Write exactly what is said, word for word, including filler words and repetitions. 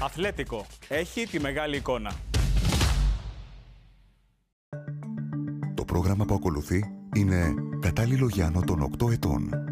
Αθλέτικο. Έχει τη μεγάλη εικόνα. Το πρόγραμμα που ακολουθεί είναι κατάλληλο για άνω των οκτώ ετών.